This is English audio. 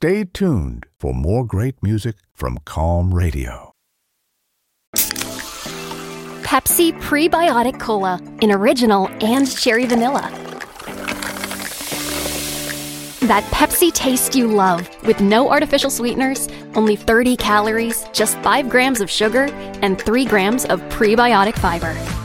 stay tuned for more great music from Calm Radio. Pepsi Prebiotic Cola in original and cherry vanilla. That Pepsi taste you love with no artificial sweeteners, only 30 calories, just 5 grams of sugar, and 3 grams of prebiotic fiber.